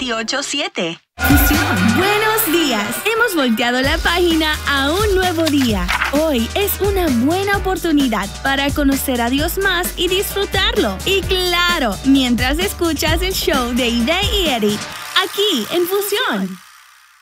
98.7. Buenos días. Hemos volteado la página a un nuevo día. Hoy es una buena oportunidad para conocer a Dios más y disfrutarlo. Y claro, mientras escuchas el show de Ide y Eddie, aquí en Fusión.